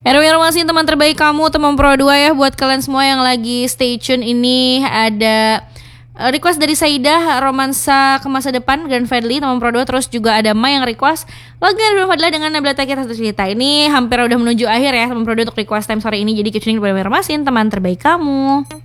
Erwin Romasin, teman terbaik kamu, teman Pro 2 ya. Buat kalian semua yang lagi stay tune, ini ada request dari Saidah, romansa ke masa depan, Grand Fadli, teman Pro 2. Terus juga ada Ma yang request lagu Grand Fadli dengan Nabila Takir Satu Cerita. Ini hampir udah menuju akhir ya teman Pro 2 untuk request time sore ini. Jadi kecuali kepada Erwin Romasin, teman terbaik kamu.